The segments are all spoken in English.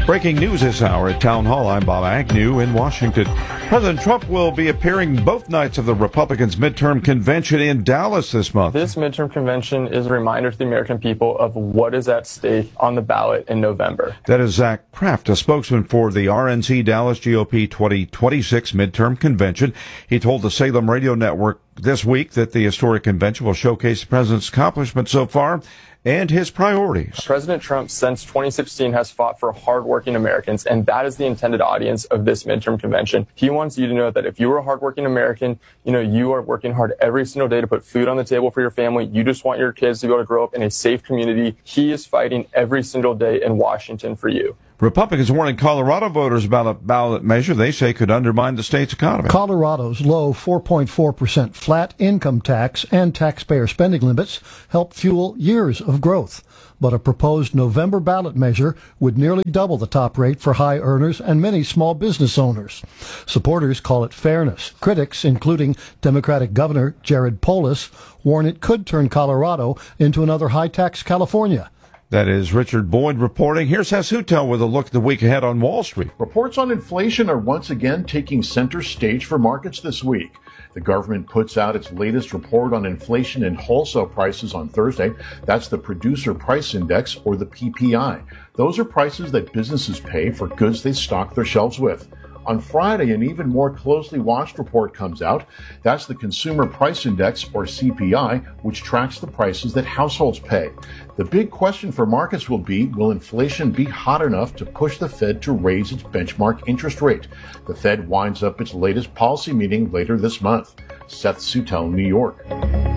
Breaking news this hour at Town Hall. I'm Bob Agnew in Washington. President Trump will be appearing both nights of the Republicans' midterm convention in Dallas this month. This midterm convention is a reminder to the American people of what is at stake on the ballot in November. That is Zach Kraft, a spokesman for the RNC Dallas GOP 2026 midterm convention. He told the Salem Radio Network this week that the historic convention will showcase the president's accomplishments so far and his priorities. President Trump, since 2016, has fought for hardworking Americans, and that is the intended audience of this midterm convention. He wants you to know that if you are a hardworking American, you are working hard every single day to put food on the table for your family. You just want your kids to be able to grow up in a safe community. He is fighting every single day in Washington for you. Republicans warning Colorado voters about a ballot measure they say could undermine the state's economy. Colorado's low 4.4% flat income tax and taxpayer spending limits help fuel years of growth. But a proposed November ballot measure would nearly double the top rate for high earners and many small business owners. Supporters call it fairness. Critics, including Democratic Governor Jared Polis, warn it could turn Colorado into another high-tax California. That is Richard Boyd reporting. Here's Hasutel with a look at the week ahead on Wall Street. Reports on inflation are once again taking center stage for markets this week. The government puts out its latest report on inflation and wholesale prices on Thursday. That's the Producer Price Index, or the PPI. Those are prices that businesses pay for goods they stock their shelves with. On Friday, an even more closely watched report comes out. That's the Consumer Price Index, or CPI, which tracks the prices that households pay. The big question for markets will be, will inflation be hot enough to push the Fed to raise its benchmark interest rate? The Fed winds up its latest policy meeting later this month. Seth Sutel, New York.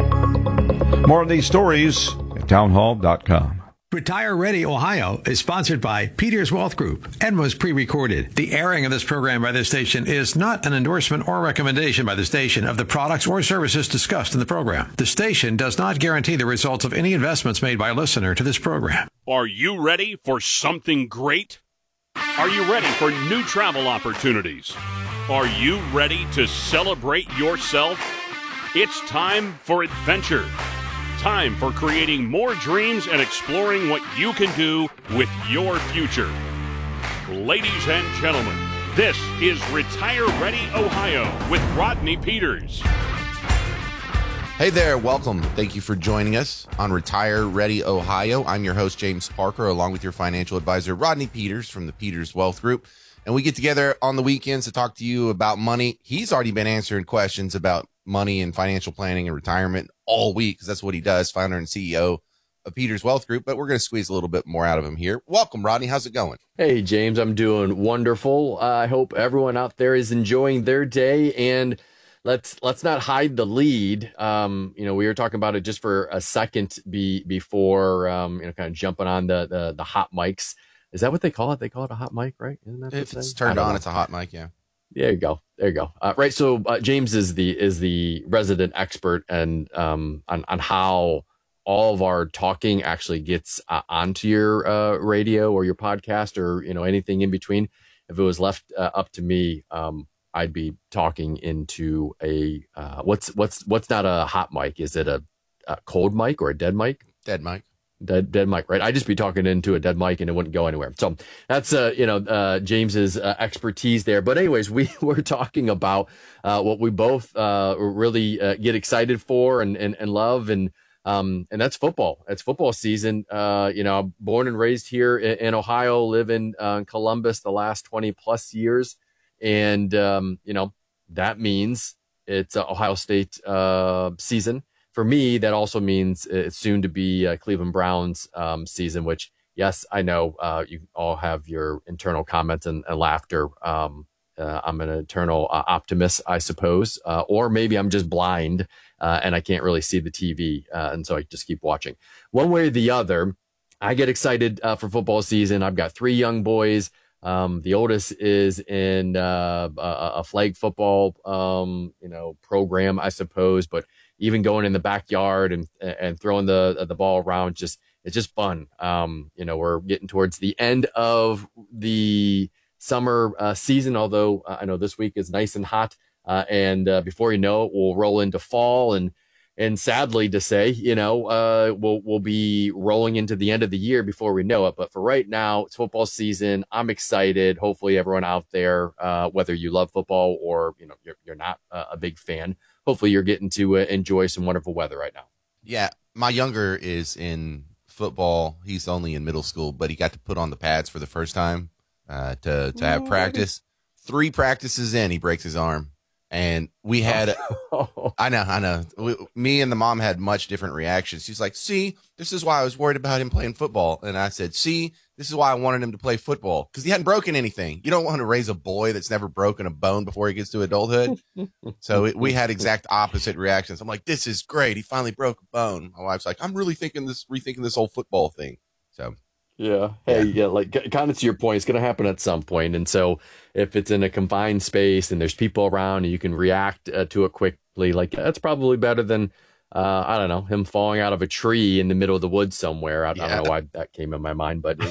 More on these stories at townhall.com. Retire Ready Ohio is sponsored by Peters Wealth Group and was pre-recorded. The airing of this program by this station is not an endorsement or recommendation by the station of the products or services discussed in the program. The station does not guarantee the results of any investments made by a listener to this program. Are you ready for something great? Are you ready for new travel opportunities? Are you ready to celebrate yourself? It's time for adventure. Time for creating more dreams and exploring what you can do with your future. Ladies and gentlemen, this is Retire Ready Ohio with Rodney Peters. Hey there, welcome. Thank you for joining us on Retire Ready Ohio. I'm your host, James Parker, along with your financial advisor, Rodney Peters from the Peters Wealth Group. And we get together on the weekends to talk to you about money. He's already been answering questions about money and financial planning and retirement all week, because that's what he does, founder and CEO of Peters Wealth Group. But we're going to squeeze a little bit more out of him here. Welcome, Rodney. How's it going? Hey, James. I'm doing wonderful. I hope everyone out there is enjoying their day. And let's not hide the lead. We were talking about it just for a second before kind of jumping on the hot mics. Is that what they call it? They call it a hot mic, right? Isn't that if it's turned on, it's a hot mic, yeah. There you go. Right. So James is the resident expert and on how all of our talking actually gets onto your radio or your podcast or anything in between. If it was left up to me, I'd be talking into a what's not a hot mic? Is it a cold mic or a dead mic? Dead mic. Dead mic, right? I'd just be talking into a dead mic and it wouldn't go anywhere. So that's, James's expertise there. But anyways, we were talking about what we both really get excited for and love. And that's football. It's football season. Born and raised here in Ohio, live in Columbus the last 20 plus years. And, that means it's Ohio State season. For me, that also means it's soon to be Cleveland Browns season, which, yes, I know you all have your internal comments and laughter. I'm an eternal optimist, I suppose, or maybe I'm just blind and I can't really see the TV. And so I just keep watching. One way or the other, I get excited for football season. I've got 3 young boys. The oldest is in a flag football, program, I suppose, but even going in the backyard and throwing the ball around, it's just fun. We're getting towards the end of the summer season, although I know this week is nice and hot. And before you know it, we'll roll into fall. And And sadly to say, we'll be rolling into the end of the year before we know it. But for right now, it's football season. I'm excited. Hopefully everyone out there, whether you love football or, you're not a big fan, hopefully you're getting to enjoy some wonderful weather right now. Yeah. My younger is in football. He's only in middle school, but he got to put on the pads for the first time to have practice. 3 practices in, he breaks his arm. And we had, I know. Me and the mom had much different reactions. She's like, see, this is why I was worried about him playing football. And I said, see, this is why I wanted him to play football, because he hadn't broken anything. You don't want to raise a boy that's never broken a bone before he gets to adulthood. So we had exact opposite reactions. I'm like, this is great. He finally broke a bone. My wife's like, I'm really rethinking this whole football thing. So. Yeah. Hey, yeah. Like kind of to your point, it's going to happen at some point. And so if it's in a confined space and there's people around and you can react to it quickly, like that's probably better than, I don't know, him falling out of a tree in the middle of the woods somewhere. I don't know why that came in my mind, but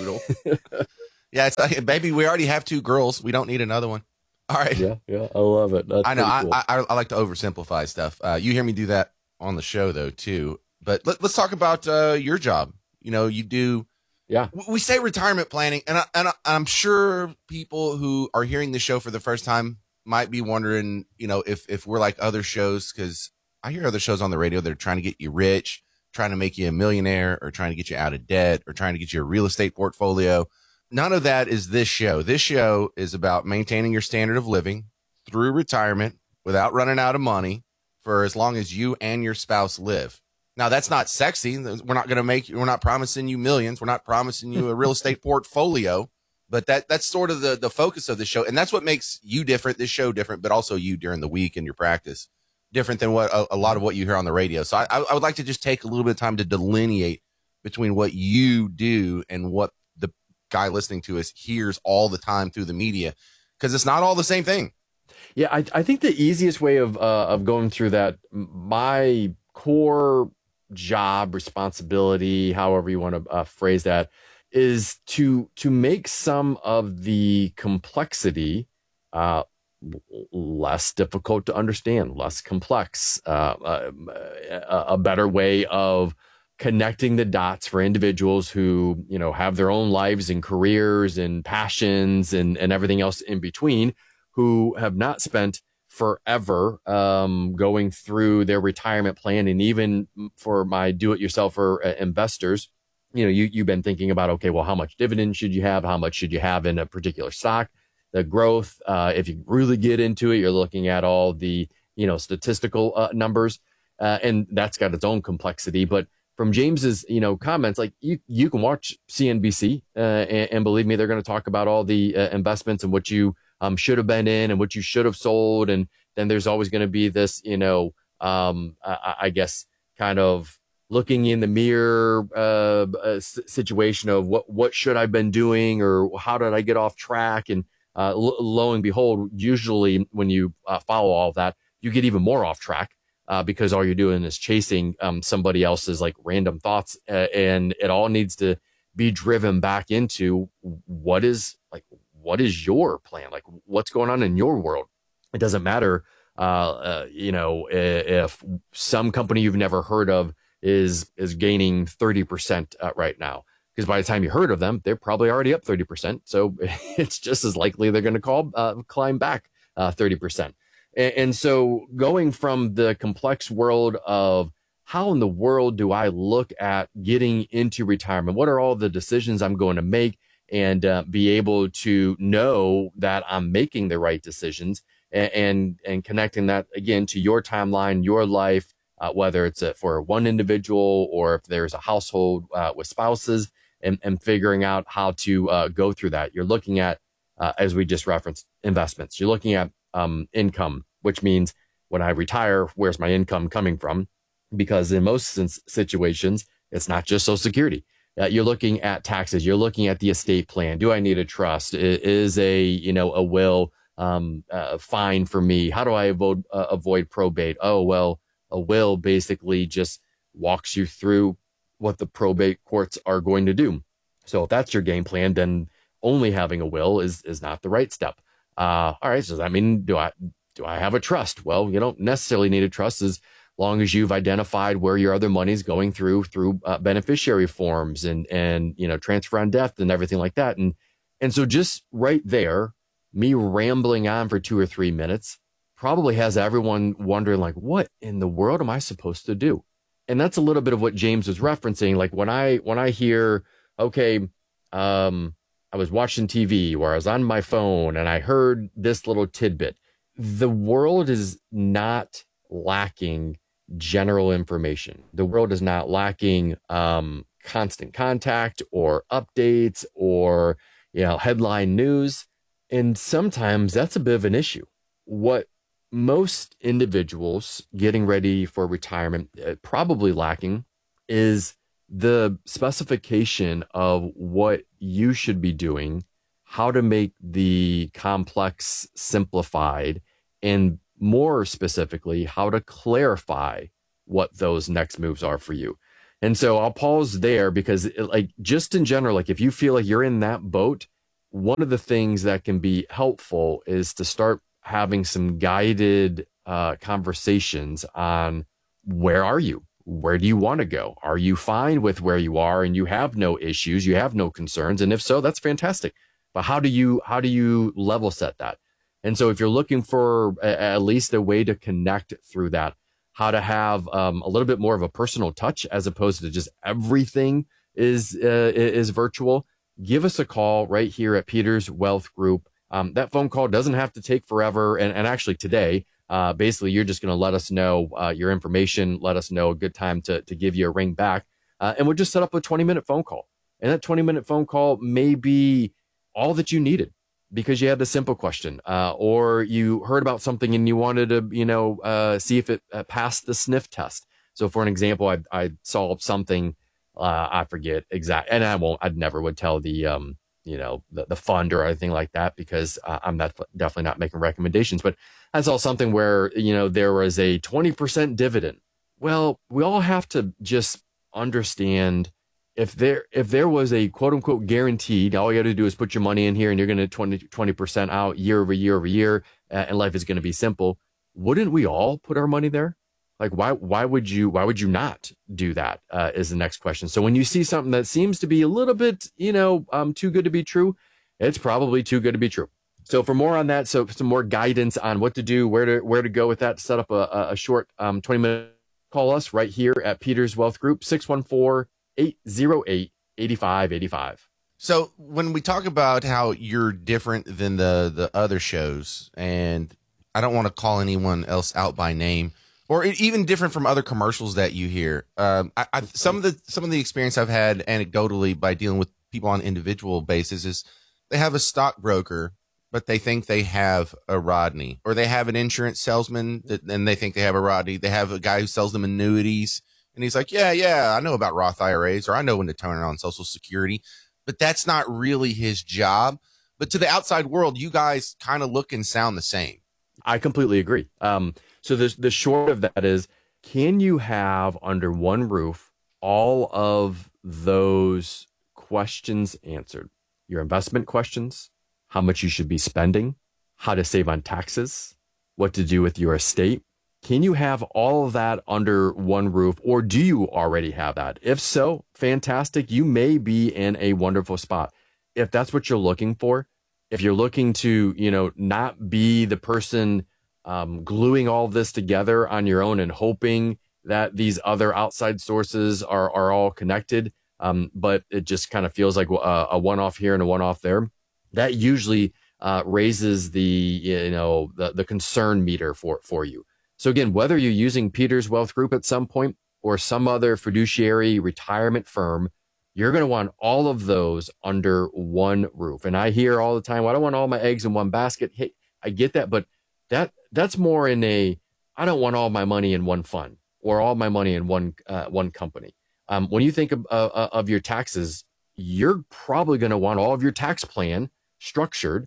yeah, it's like, baby, we already have 2 girls. We don't need another one. All right. Yeah. I love it. That's I know. cool. I like to oversimplify stuff. You hear me do that on the show though, too. But let's talk about your job. You do. Yeah, we say retirement planning, and I'm sure people who are hearing this show for the first time might be wondering, if we're like other shows, because I hear other shows on the radio that are trying to get you rich, trying to make you a millionaire, or trying to get you out of debt, or trying to get you a real estate portfolio. None of that is this show. This show is about maintaining your standard of living through retirement without running out of money for as long as you and your spouse live. Now, that's not sexy. We're not promising you millions. We're not promising you a real estate portfolio, but that's sort of the focus of the show. And that's what makes you different, this show different, but also you during the week in your practice, different than what a lot of what you hear on the radio. So I would like to just take a little bit of time to delineate between what you do and what the guy listening to us hears all the time through the media, because it's not all the same thing. Yeah, I think the easiest way of going through that, my core job responsibility, however you want to phrase that, is to make some of the complexity less difficult to understand, less complex, a better way of connecting the dots for individuals who, have their own lives and careers and passions and everything else in between, who have not spent forever going through their retirement plan. And even for my do-it-yourselfer investors, you've been thinking about, okay, well, how much dividend should you have? How much should you have in a particular stock? The growth, if you really get into it, you're looking at all the, statistical numbers, and that's got its own complexity. But from James's, comments, like you can watch CNBC and believe me, they're going to talk about all the investments and what you should have been in and what you should have sold. And then there's always going to be this, I guess, kind of looking in the mirror situation of what should I have been doing, or how did I get off track? And lo and behold, usually when you follow all of that, you get even more off track because all you're doing is chasing somebody else's like random thoughts. And it all needs to be driven back into what is your plan? Like what's going on in your world? It doesn't matter, if some company you've never heard of is gaining 30% right now, because by the time you heard of them, they're probably already up 30%. So it's just as likely they're going to climb back 30%. And so going from the complex world of how in the world do I look at getting into retirement? What are all the decisions I'm going to make? And be able to know that I'm making the right decisions, and connecting that again to your timeline, your life, whether it's for one individual or if there's a household with spouses, and figuring out how to go through that. You're looking at, as we just referenced, investments. You're looking at income, which means when I retire, where's my income coming from? Because in most situations, it's not just Social Security. You're looking at taxes. You're looking at the estate plan. Do I need a trust? Is a will fine for me? How do I avoid probate? Oh, well, a will basically just walks you through what the probate courts are going to do. So if that's your game plan, then only having a will is not the right step. All right. So does that mean, do I have a trust? Well, you don't necessarily need a trust as long as you've identified where your other money is going through beneficiary forms and transfer on death and everything like that. And so just right there, me rambling on for 2 or 3 minutes probably has everyone wondering, like, what in the world am I supposed to do? And that's a little bit of what James was referencing. Like when I hear, okay, I was watching TV or I was on my phone and I heard this little tidbit. The world is not lacking general information. The world is not lacking constant contact or updates or headline news. And sometimes that's a bit of an issue. What most individuals getting ready for retirement probably lacking is the specification of what you should be doing, how to make the complex simplified, and more specifically, how to clarify what those next moves are for you. And so I'll pause there because just in general, like if you feel like you're in that boat, one of the things that can be helpful is to start having some guided conversations on where are you? Where do you want to go? Are you fine with where you are and you have no issues, you have no concerns? And if so, that's fantastic. But how do you level set that? And so if you're looking for at least a way to connect through that, how to have a little bit more of a personal touch as opposed to just everything is virtual, give us a call right here at Peters Wealth Group. That phone call doesn't have to take forever. And actually today, basically, you're just going to let us know your information, let us know a good time to give you a ring back. And we'll just set up a 20-minute phone call. And that 20-minute phone call may be all that you needed because you had a simple question or you heard about something and you wanted to, see if it passed the sniff test. So for an example, I saw something, I forget exactly, and I'd never would tell the fund or anything like that because I'm definitely not making recommendations. But I saw something where, there was a 20% dividend. Well, we all have to just understand if there was a quote unquote guaranteed, all you got to do is put your money in here and you're going to 20% out year over year over year, and life is going to be simple. Wouldn't we all put our money there? Like, why would you not do that is the next question. So when you see something that seems to be a little bit, too good to be true, it's probably too good to be true. So for more on that, so some more guidance on what to do, where to go with that, set up a short 20-minute, call us right here at Peters Wealth Group, 614-808-8585. So when we talk about how you're different than the other shows, and I don't want to call anyone else out by name, or even different from other commercials that you hear. Some of the experience I've had anecdotally by dealing with people on an individual basis is they have a stockbroker, but they think they have a Rodney, or they have an insurance salesman and they think they have a Rodney. They have a guy who sells them annuities and he's like, yeah, I know about Roth IRAs, or I know when to turn on Social Security, but that's not really his job. But to the outside world, you guys kind of look and sound the same. I completely agree. So the short of that is, can you have under one roof all of those questions answered? Your investment questions, how much you should be spending, how to save on taxes, what to do with your estate. Can you have all of that under one roof, or do you already have that? If so, fantastic. You may be in a wonderful spot. If that's what you're looking for, if you're looking to, not be the person gluing all of this together on your own and hoping that these other outside sources are all connected, but it just kind of feels like a one-off here and a one-off there, that usually raises the concern meter for you. So again, whether you're using Peters Wealth Group at some point or some other fiduciary retirement firm, you're going to want all of those under one roof. And I hear all the time, well, I don't want all my eggs in one basket. Hey, I get that, but that's more in I don't want all my money in one fund or all my money in one company. When you think of your taxes, you're probably going to want all of your tax plan structured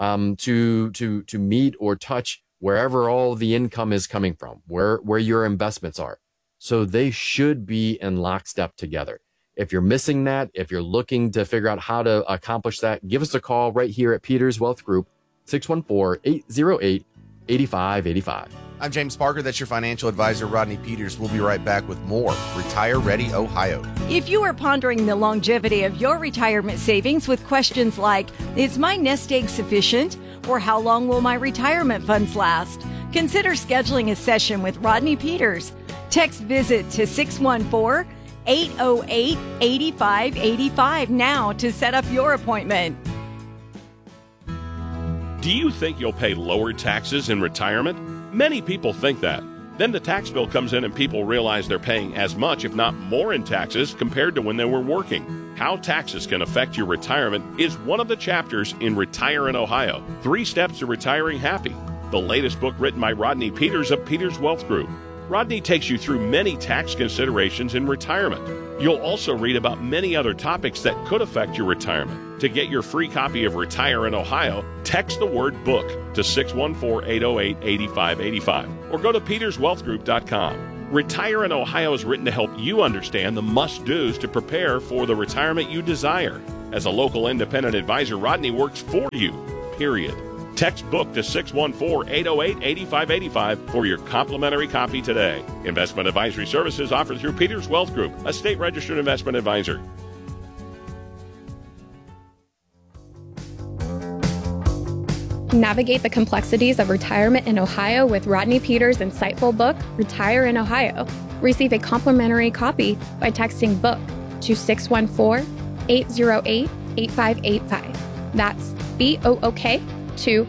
to meet or touch wherever all the income is coming from, where your investments are. So they should be in lockstep together. If you're missing that, if you're looking to figure out how to accomplish that, give us a call right here at Peters Wealth Group, 614-808-8585. 8585. I'm James Parker. That's your financial advisor, Rodney Peters. We'll be right back with more Retire Ready Ohio. If you are pondering the longevity of your retirement savings with questions like, is my nest egg sufficient? Or how long will my retirement funds last? Consider scheduling a session with Rodney Peters. Text VISIT to 614-808-8585 now to set up your appointment. Do you think you'll pay lower taxes in retirement? Many people think that. Then the tax bill comes in and people realize they're paying as much, if not more, in taxes compared to when they were working. How taxes can affect your retirement is one of the chapters in Retire in Ohio, 3 Steps to Retiring Happy, the latest book written by Rodney Peters of Peters Wealth Group. Rodney takes you through many tax considerations in retirement. You'll also read about many other topics that could affect your retirement. To get your free copy of Retire in Ohio, text the word book to 614-808-8585 or go to peterswealthgroup.com. Retire in Ohio is written to help you understand the must-dos to prepare for the retirement you desire. As a local independent advisor, Rodney works for you, period. Text book to 614-808-8585 for your complimentary copy today. Investment advisory services offered through Peters Wealth Group, a state-registered investment advisor. Navigate the complexities of retirement in Ohio with Rodney Peters' insightful book, Retire in Ohio. Receive a complimentary copy by texting BOOK to 614-808-8585. That's BOOK to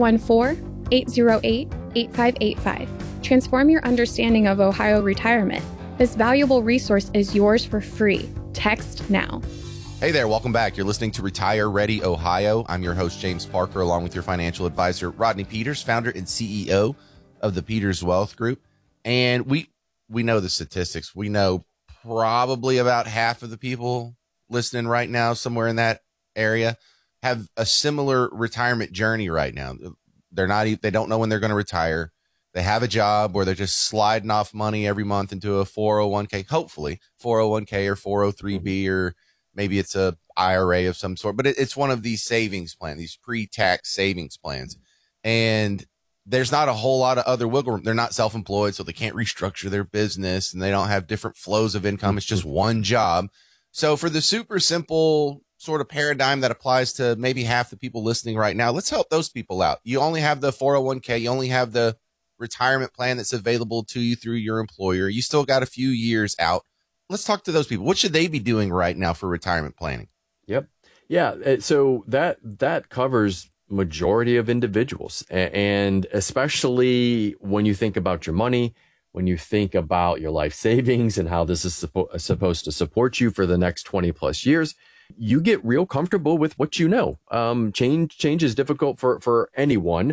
614-808-8585. Transform your understanding of Ohio retirement. This valuable resource is yours for free. Text now. Hey there, welcome back. You're listening to Retire Ready Ohio. I'm your host, James Parker, along with your financial advisor, Rodney Peters, founder and CEO of the Peters Wealth Group. And we know the statistics. We know probably about half of the people listening right now, somewhere in that area, have a similar retirement journey right now. They don't know when they're going to retire. They have a job where they're just sliding off money every month into a 401k, hopefully 401k or 403b, or maybe it's a IRA of some sort, but it's one of these savings plans, these pre-tax savings plans. And there's not a whole lot of other wiggle room. They're not self-employed, so they can't restructure their business, and they don't have different flows of income. It's just one job. So for the super simple sort of paradigm that applies to maybe half the people listening right now, let's help those people out. You only have the 401k. You only have the retirement plan that's available to you through your employer. You still got a few years out. Let's talk to those people. What should they be doing right now for retirement planning? Yep. Yeah. So that covers majority of individuals, and especially when you think about your money, when you think about your life savings and how this is supposed to support you for the next 20 plus years, you get real comfortable with what you know. Change is difficult for anyone.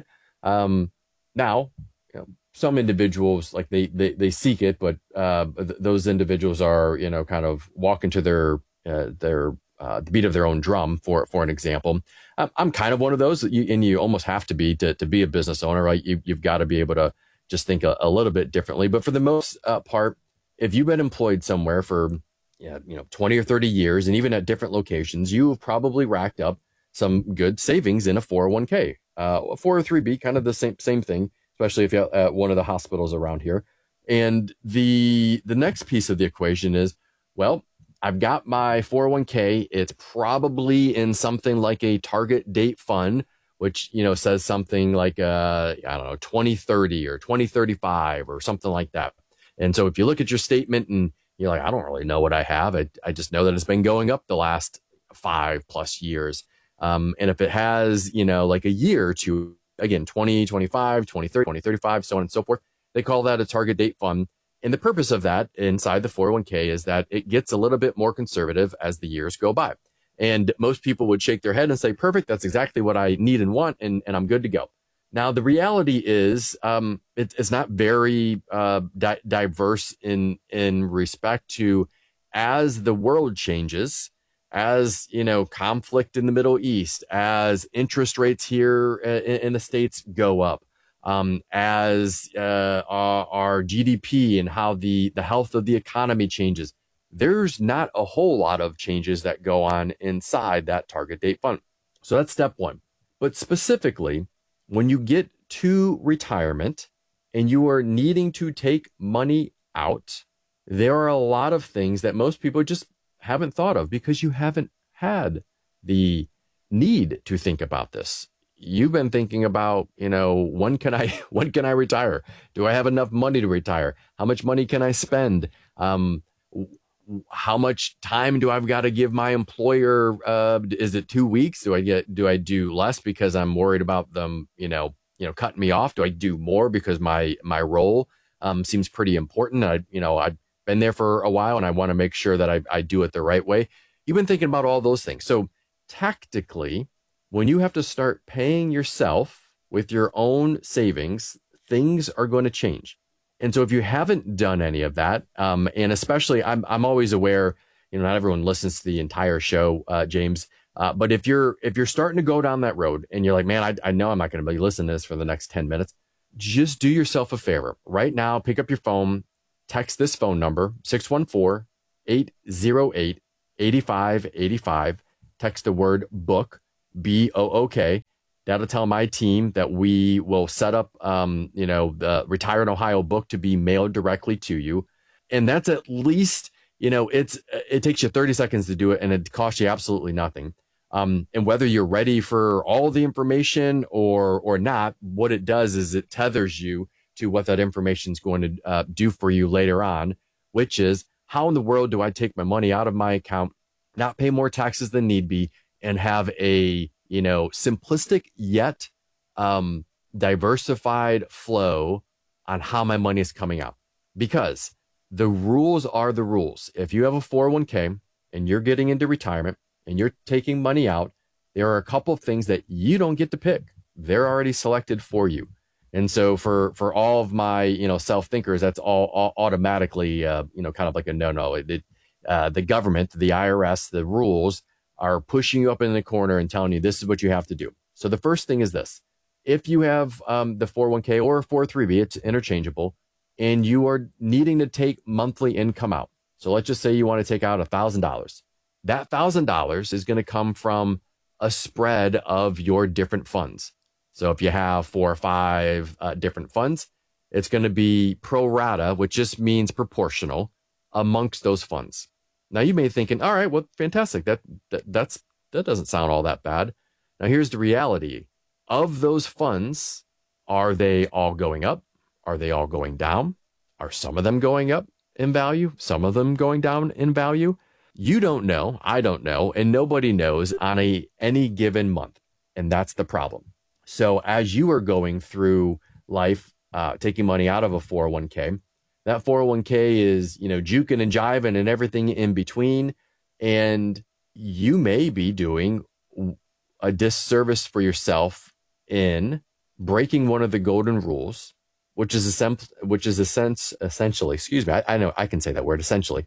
Now, some individuals, like they seek it, but those individuals are, kind of walking to their the beat of their own drum. For an example, I'm kind of one of those, and you almost have to be to be a business owner, right? You've got to be able to just think a little bit differently. But for the most part, if you've been employed somewhere for 20 or 30 years, and even at different locations, you have probably racked up some good savings in a 401k, a 403b, kind of the same thing, especially if you're at one of the hospitals around here. And the next piece of the equation is, well, I've got my 401k. It's probably in something like a target date fund, which, says something like, 2030 or 2035 or something like that. And so if you look at your statement and you're like, I don't really know what I have. I just know that it's been going up the last 5+ years. And if it has, like a year or two, again, 2025, 2030, 2035, so on and so forth, they call that a target date fund. And the purpose of that inside the 401k is that it gets a little bit more conservative as the years go by. And most people would shake their head and say, perfect, that's exactly what I need and want, and I'm good to go. Now, the reality is it's not very diverse in respect to, as the world changes, as, conflict in the Middle East, as interest rates here in the States go up, as our GDP and how the health of the economy changes, there's not a whole lot of changes that go on inside that target date fund. So that's step one. But specifically, when you get to retirement and you are needing to take money out, there are a lot of things that most people just haven't thought of because you haven't had the need to think about this. You've been thinking about, when can I retire? Do I have enough money to retire? How much money can I spend? How much time do I've got to give my employer? Is it 2 weeks? Do I do less because I'm worried about them, cutting me off? Do I do more because my role seems pretty important? I've been there for a while and I want to make sure that I do it the right way. You've been thinking about all those things. So tactically, when you have to start paying yourself with your own savings, things are going to change. And so if you haven't done any of that, and especially I'm always aware, not everyone listens to the entire show, James, but if you're starting to go down that road and you're like, man, I know I'm not going to be listening to this for the next 10 minutes, just do yourself a favor. Right now, pick up your phone, text this phone number, 614-808-8585, text the word book, BOOK. That'll tell my team that we will set up, the Retire in Ohio book to be mailed directly to you. And that's at least, it takes you 30 seconds to do it and it costs you absolutely nothing. And whether you're ready for all the information or not, what it does is it tethers you to what that information is going to do for you later on, which is how in the world do I take my money out of my account, not pay more taxes than need be, and have a simplistic yet diversified flow on how my money is coming out. Because the rules are the rules. If you have a 401k and you're getting into retirement and you're taking money out, there are a couple of things that you don't get to pick. They're already selected for you. And so for all of my self-thinkers, that's all automatically kind of like a no. The government, the IRS, the rules are pushing you up in the corner and telling you this is what you have to do. So the first thing is this. If you have the 401k or a 403b, it's interchangeable, and you are needing to take monthly income out. So let's just say you want to take out $1,000. That $1,000 is going to come from a spread of your different funds. So if you have 4 or 5 different funds, it's going to be pro rata, which just means proportional amongst those funds. Now you may be thinking, all right, well, fantastic. That doesn't sound all that bad. Now here's the reality of those funds. Are they all going up? Are they all going down? Are some of them going up in value? Some of them going down in value? You don't know. I don't know. And nobody knows on any given month. And that's the problem. So as you are going through life, taking money out of a 401k, that 401k is, juking and jiving and everything in between. And you may be doing a disservice for yourself in breaking one of the golden rules, which is essentially, excuse me, I know I can say that word essentially,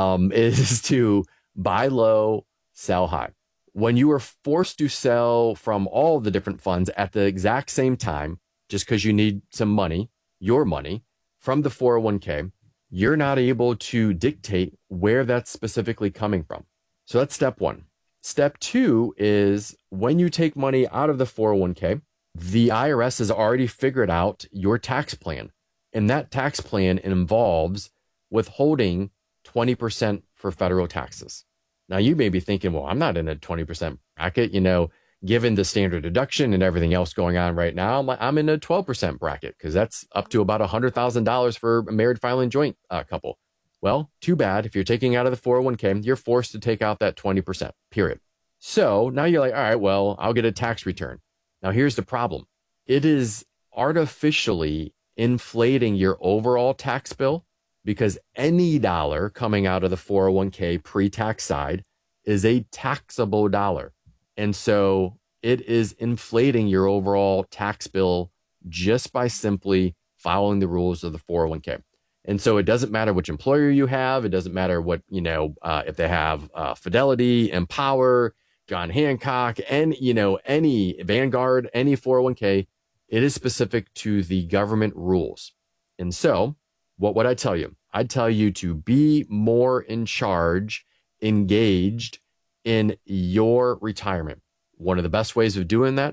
is to buy low, sell high. When you are forced to sell from all the different funds at the exact same time, just because you need some money, your money, from the 401k, you're not able to dictate where that's specifically coming from. So that's step one. Step two is when you take money out of the 401k, the IRS has already figured out your tax plan. And that tax plan involves withholding 20% for federal taxes. Now you may be thinking, well, I'm not in a 20% bracket, given the standard deduction and everything else going on right now, I'm in a 12% bracket because that's up to about $100,000 for a married filing joint couple. Well, too bad. If you're taking out of the 401k, you're forced to take out that 20%, period. So now you're like, all right, well, I'll get a tax return. Now here's the problem. It is artificially inflating your overall tax bill because any dollar coming out of the 401k pre-tax side is a taxable dollar. And so it is inflating your overall tax bill just by simply following the rules of the 401k. And so it doesn't matter which employer you have. It doesn't matter what, if they have Fidelity, Empower, John Hancock, and, any Vanguard, any 401k, it is specific to the government rules. And so what would I tell you? I'd tell you to be more in charge, engaged in your retirement. One of the best ways of doing that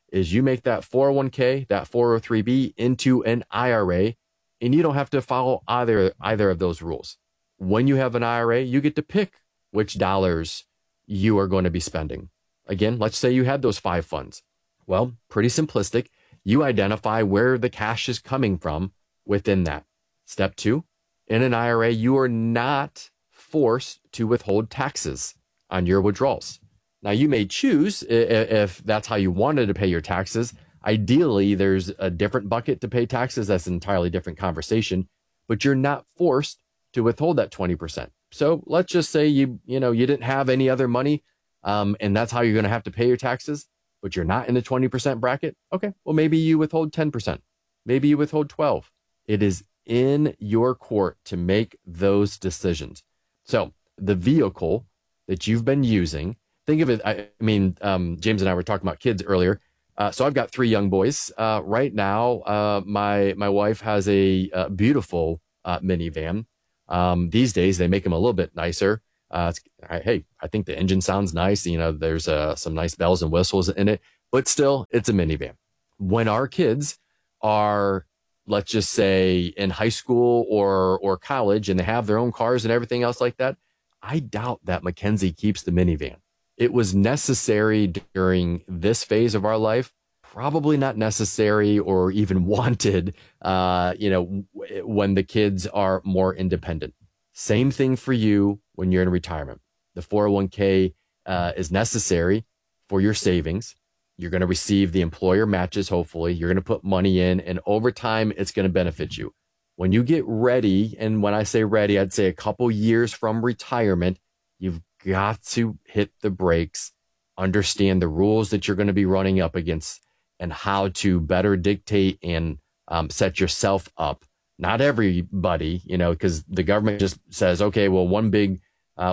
is you make that 401k, that 403b into an IRA, and you don't have to follow either of those rules. When you have an IRA, you get to pick which dollars you are going to be spending. Again, let's say you had those 5 funds. Well, pretty simplistic. You identify where the cash is coming from within that. Step 2, in an IRA, you are not forced to withhold taxes on your withdrawals. Now, you may choose, if that's how you wanted to pay your taxes. Ideally, there's a different bucket to pay taxes. That's an entirely different conversation, but you're not forced to withhold that 20%. So let's just say you didn't have any other money, and that's how you're going to have to pay your taxes, but you're not in the 20% bracket. Okay, well, maybe you withhold 10%. Maybe you withhold 12%. It is in your court to make those decisions. So the vehicle that you've been using, think of it, James and I were talking about kids earlier. So I've got 3 young boys. Right now, my wife has a beautiful minivan. These days, they make them a little bit nicer. I think the engine sounds nice. There's some nice bells and whistles in it, but still, it's a minivan. When our kids are, let's just say, in high school or college, and they have their own cars and everything else like that, I doubt that Mackenzie keeps the minivan. It was necessary during this phase of our life, probably not necessary or even wanted, when the kids are more independent. Same thing for you when you're in retirement. The 401k is necessary for your savings. You're going to receive the employer matches, hopefully. You're going to put money in, and over time, it's going to benefit you. When you get ready, and when I say ready, I'd say a couple years from retirement, you've got to hit the brakes, understand the rules that you're going to be running up against, and how to better dictate and set yourself up. Not everybody, because the government just says, okay, well, one big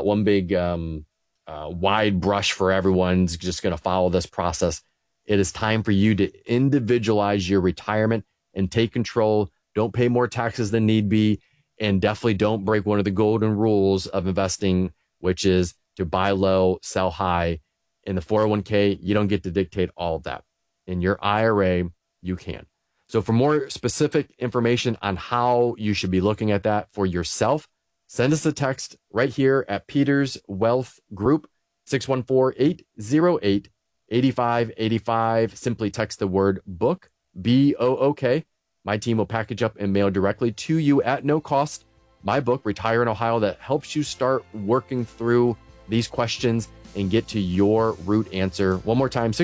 wide brush for everyone's just going to follow this process. It is time for you to individualize your retirement and take control. Don't pay more taxes than need be, and definitely don't break one of the golden rules of investing, which is to buy low, sell high. In the 401k, you don't get to dictate all of that. In your IRA, you can. So for more specific information on how you should be looking at that for yourself, send us a text right here at Peters Wealth Group, 614-808-8585. Simply text the word book, BOOK. My team will package up and mail directly to you at no cost my book, Retire in Ohio, that helps you start working through these questions and get to your root answer. One more time,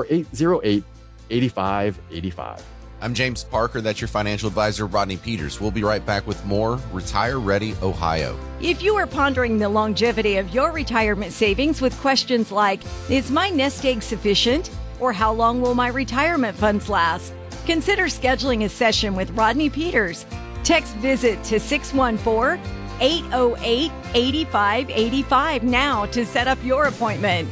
614-808-8585. I'm James Parker. That's your financial advisor, Rodney Peters. We'll be right back with more Retire Ready Ohio. If you are pondering the longevity of your retirement savings with questions like, is my nest egg sufficient? Or how long will my retirement funds last? Consider scheduling a session with Rodney Peters. Text VISIT to 614-808-8585 now to set up your appointment.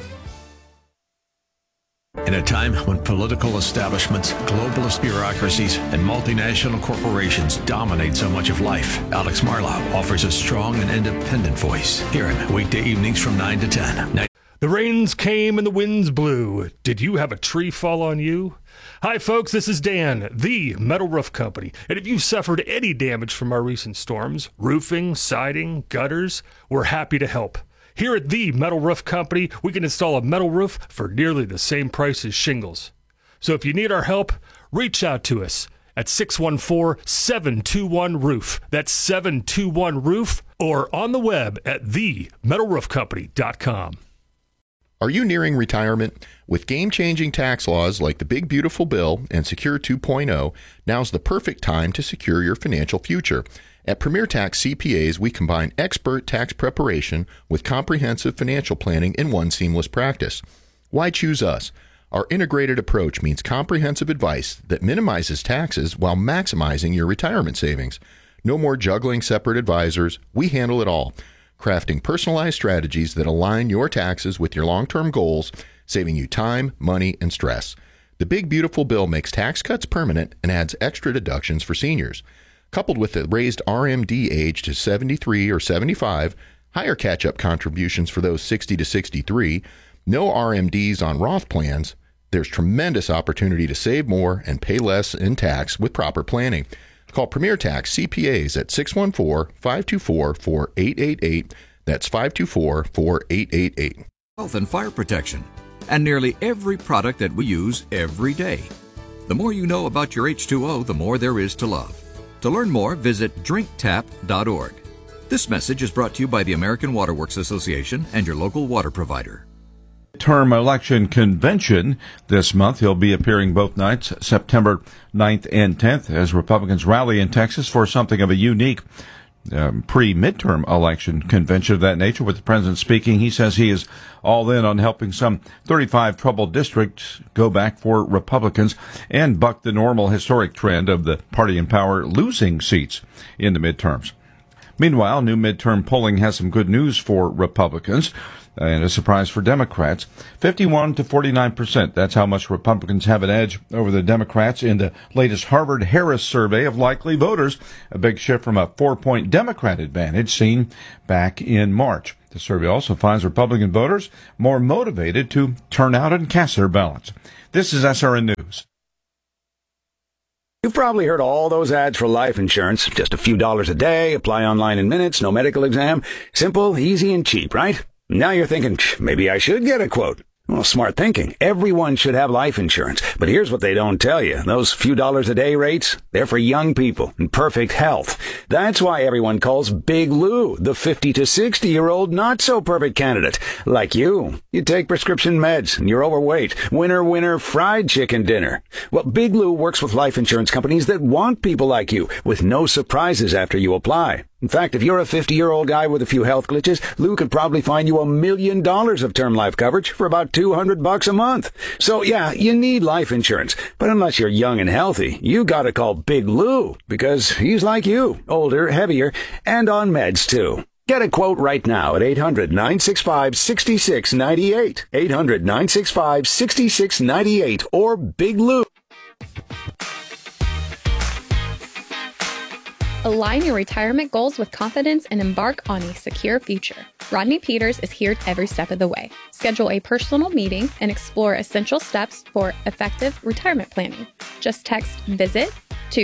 In a time when political establishments, globalist bureaucracies, and multinational corporations dominate so much of life, Alex Marlow offers a strong and independent voice. Hear him weekday evenings from 9 to 10. The rains came and the winds blew. Did you have a tree fall on you? Hi, folks. This is Dan, the Metal Roof Company. And if you've suffered any damage from our recent storms, roofing, siding, gutters, we're happy to help. Here at the Metal Roof Company, we can install a metal roof for nearly the same price as shingles. So if you need our help, reach out to us at 614-721-ROOF. That's 721-ROOF, or on the web at themetalroofcompany.com. Are you nearing retirement? With game-changing tax laws like the Big Beautiful Bill and Secure 2.0, now's the perfect time to secure your financial future. At Premier Tax CPAs, we combine expert tax preparation with comprehensive financial planning in one seamless practice. Why choose us? Our integrated approach means comprehensive advice that minimizes taxes while maximizing your retirement savings. No more juggling separate advisors. We handle it all, crafting personalized strategies that align your taxes with your long-term goals, saving you time, money, and stress. The Big Beautiful Bill makes tax cuts permanent and adds extra deductions for seniors. Coupled with the raised RMD age to 73 or 75, higher catch-up contributions for those 60 to 63, no RMDs on Roth plans, There's tremendous opportunity to save more and pay less in tax with proper planning. Call Premier Tax CPAs at 614-524-4888. That's 524-4888. Health and fire protection, and nearly every product that we use every day. The more you know about your H2O, the more there is to love. To learn more, visit drinktap.org. This message is brought to you by the American Water Works Association and your local water provider. Term election convention this month. He'll be appearing both nights, September 9th and 10th, as Republicans rally in Texas for something of a unique pre-midterm election convention of that nature. With the president speaking, he says he is all in on helping some 35 troubled districts go back for Republicans and buck the normal historic trend of the party in power losing seats in the midterms. Meanwhile, new midterm polling has some good news for Republicans and a surprise for Democrats. 51 to 49%. That's how much Republicans have an edge over the Democrats in the latest Harvard-Harris survey of likely voters. A big shift from a 4-point Democrat advantage seen back in March. The survey also finds Republican voters more motivated to turn out and cast their ballots. This is SRN News. You've probably heard all those ads for life insurance. Just a few dollars a day, apply online in minutes, no medical exam. Simple, easy, and cheap, right? Now you're thinking, maybe I should get a quote. Well, smart thinking. Everyone should have life insurance. But here's what they don't tell you. Those few dollars a day rates, they're for young people in perfect health. That's why everyone calls Big Lou the 50 to 60-year-old not-so-perfect candidate. Like you. You take prescription meds and you're overweight. Winner, fried chicken dinner. Well, Big Lou works with life insurance companies that want people like you with no surprises after you apply. In fact, if you're a 50-year-old guy with a few health glitches, Lou could probably find you $1 million of term life coverage for about $200 a month. So yeah, you need life insurance. But unless you're young and healthy, you gotta call Big Lou because he's like you, older, heavier, and on meds too. Get a quote right now at 800-965-6698. 800-965-6698 or Big Lou. Align your retirement goals with confidence and embark on a secure future. Rodney Peters is here every step of the way. Schedule a personal meeting and explore essential steps for effective retirement planning. Just text VISIT to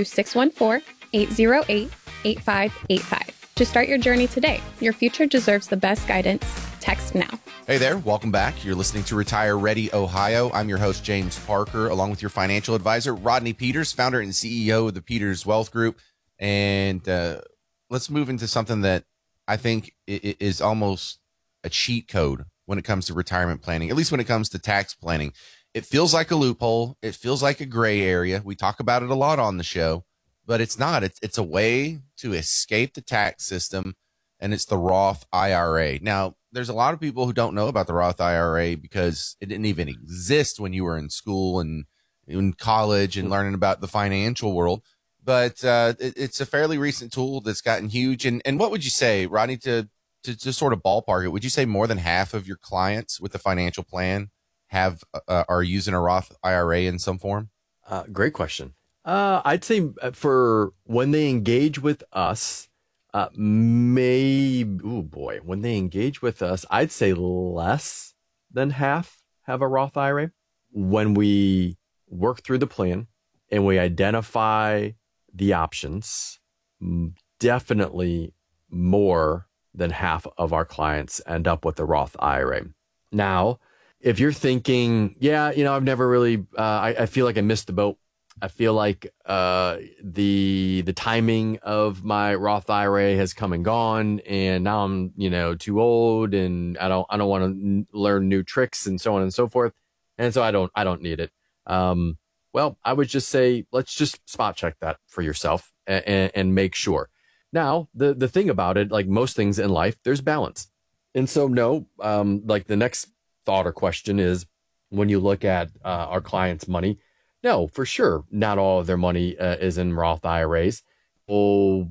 614-808-8585 to start your journey today. Your future deserves the best guidance. Text now. Hey there, welcome back. You're listening to Retire Ready Ohio. I'm your host, James Parker, along with your financial advisor, Rodney Peters, founder and CEO of the Peters Wealth Group. And let's move into something that I think is almost a cheat code when it comes to retirement planning, at least when it comes to tax planning. It feels like a loophole. It feels like a gray area. We talk about it a lot on the show, but it's not. It's a way to escape the tax system, and it's the Roth IRA. Now, there's a lot of people who don't know about the Roth IRA because it didn't even exist when you were in school and in college and learning about the financial world. But it's a fairly recent tool that's gotten huge. And what would you say, Rodney, to sort of ballpark it? Would you say more than half of your clients with a financial plan are using a Roth IRA in some form? Great question. I'd say for when they engage with us, when they engage with us, I'd say less than half have a Roth IRA. When we work through the plan and we identify the options, definitely more than half of our clients end up with a Roth IRA. Now, if you're thinking, I've never really, I feel like I missed the boat. I feel like the timing of my Roth IRA has come and gone, and now I'm too old, and I don't want to learn new tricks and so on and so forth, and so I don't need it. Well, I would just say, let's just spot check that for yourself and make sure. Now, the thing about it, like most things in life, there's balance. And so, like the next thought or question is, when you look at our clients' money, no, for sure, not all of their money is in Roth IRAs. One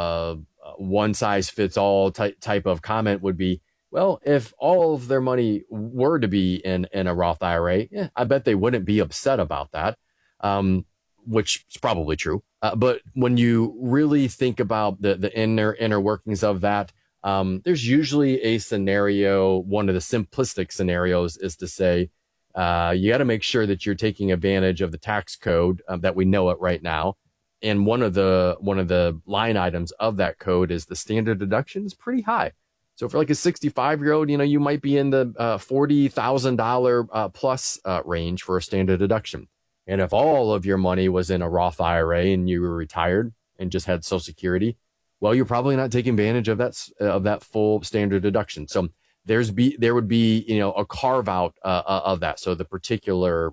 size fits all type of comment would be, well, if all of their money were to be in a Roth IRA, I bet they wouldn't be upset about that. Which is probably true. But when you really think about the inner workings of that, there's usually a scenario. One of the simplistic scenarios is to say, You got to make sure that you're taking advantage of the tax code that we know it right now. And one of the line items of that code is the standard deduction is pretty high. So for like a 65-year-old, you might be in the $40,000 plus range for a standard deduction. And if all of your money was in a Roth IRA and you were retired and just had Social Security, well, you're probably not taking advantage of that full standard deduction. So there would be a carve out of that. So the particular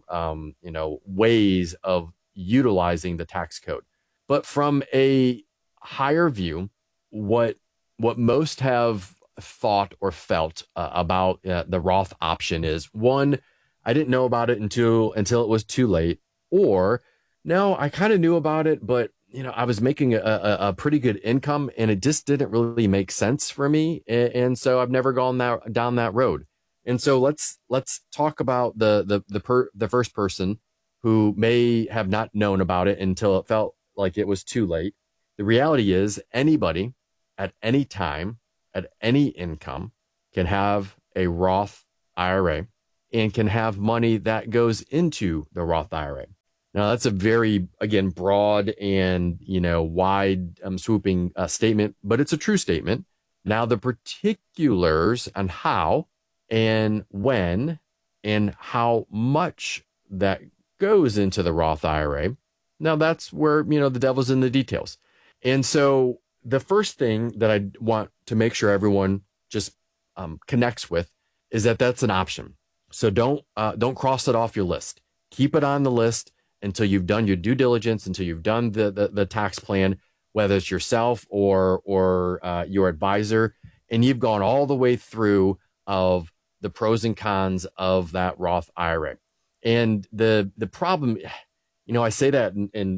ways of utilizing the tax code. But from a higher view, what most have thought or felt about the Roth option is, one, I didn't know about it until it was too late, or no, I kind of knew about it, but I was making a pretty good income and it just didn't really make sense for me, and so I've never gone down that road. And so let's talk about the first person who may have not known about it until it felt like it was too late. The reality is anybody at any time, at any income, can have a Roth IRA and can have money that goes into the Roth IRA. Now, that's a very, again, broad and, wide swooping statement, but it's a true statement. Now, the particulars on how and when and how much that goes into the Roth IRA, now that's where, the devil's in the details. And so the first thing that I want to make sure everyone just connects with is that that's an option. So don't cross it off your list. Keep it on the list until you've done your due diligence, until you've done the tax plan, whether it's yourself or your advisor, and you've gone all the way through of the pros and cons of that Roth IRA. And the problem, I say that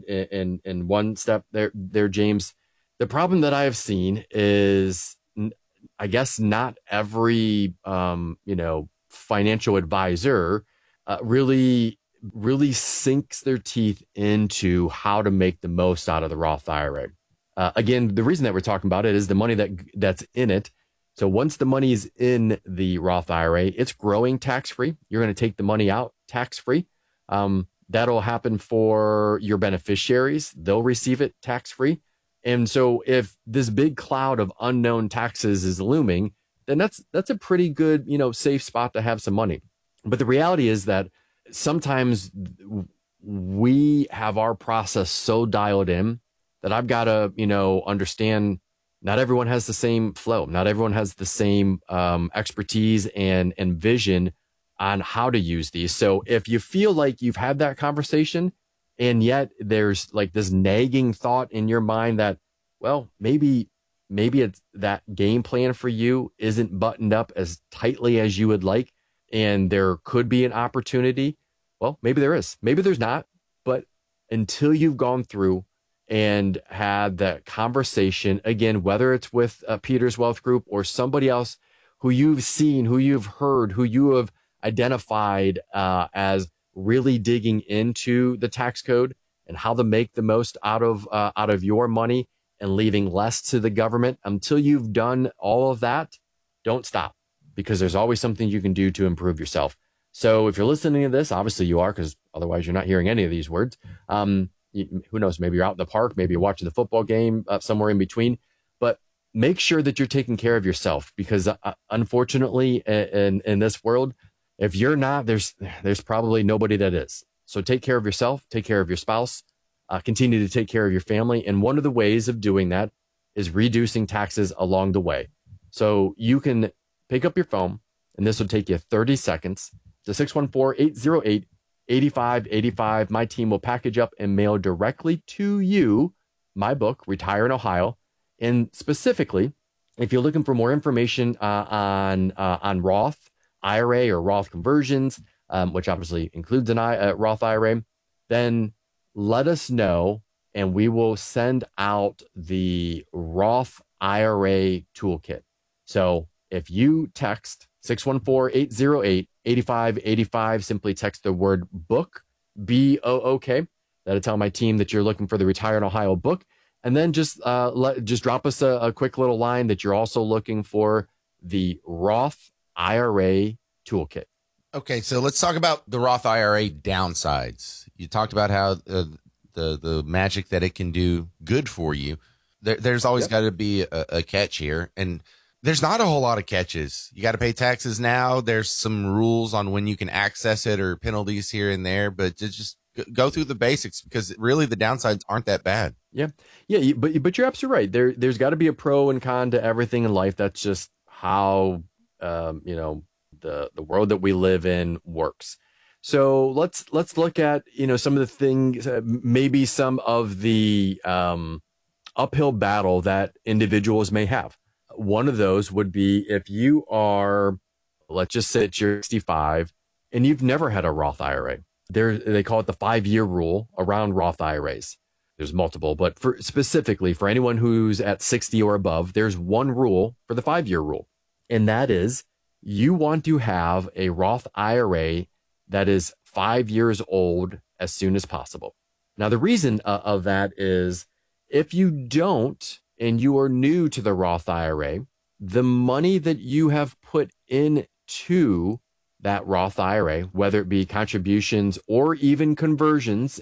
in one step there, James. The problem that I have seen is, I guess, not every financial advisor really sinks their teeth into how to make the most out of the Roth IRA. Again, the reason that we're talking about it is the money that's in it. So once the money is in the Roth IRA, it's growing tax-free. You're going to take the money out tax-free. That'll happen for your beneficiaries. They'll receive it tax-free. And so if this big cloud of unknown taxes is looming, then that's a pretty good, safe spot to have some money. But the reality is that sometimes we have our process so dialed in that I've got to, understand not everyone has the same flow. Not everyone has the same expertise and vision on how to use these. So if you feel like you've had that conversation and yet there's like this nagging thought in your mind that, well, maybe it's that game plan for you isn't buttoned up as tightly as you would like, and there could be an opportunity. Well, maybe there is, maybe there's not, but until you've gone through and had that conversation, again, whether it's with Peter's Wealth Group or somebody else who you've seen, who you've heard, who you have identified as really digging into the tax code and how to make the most out of your money and leaving less to the government, until you've done all of that, don't stop, because there's always something you can do to improve yourself. So if you're listening to this, obviously you are, because otherwise you're not hearing any of these words. Who knows? Maybe you're out in the park, maybe you're watching the football game, somewhere in between. But make sure that you're taking care of yourself, because unfortunately, in this world, if you're not, there's probably nobody that is. So take care of yourself, take care of your spouse, continue to take care of your family. And one of the ways of doing that is reducing taxes along the way. So you can pick up your phone, and this will take you 30 seconds to 614-808-8585. My team will package up and mail directly to you my book, Retire in Ohio. And specifically, if you're looking for more information on Roth IRA or Roth conversions, which obviously includes a Roth IRA, then let us know, and we will send out the Roth IRA toolkit. So if you text 614-808-8585, simply text the word book, BOOK. That'll tell my team that you're looking for the Retire in Ohio book. And then just drop us a quick little line that you're also looking for the Roth IRA toolkit. Okay, so let's talk about the Roth IRA downsides. You talked about how the magic that it can do good for you. There's always got to be a catch here, and there's not a whole lot of catches. You got to pay taxes now. There's some rules on when you can access it or penalties here and there, but just go through the basics because really the downsides aren't that bad. Yeah, but you're absolutely right. There's got to be a pro and con to everything in life. That's just how the world that we live in works. So let's look at some of the things, maybe some of the uphill battle that individuals may have. One of those would be if you are, let's just say you're 65 and you've never had a Roth IRA. They call it the 5-year rule around Roth IRAs. There's multiple, but specifically for anyone who's at 60 or above, there's one rule for the 5-year rule. And that is you want to have a Roth IRA that is 5 years old as soon as possible. Now, the reason of that is if you don't, and you are new to the Roth IRA, the money that you have put into that Roth IRA, whether it be contributions or even conversions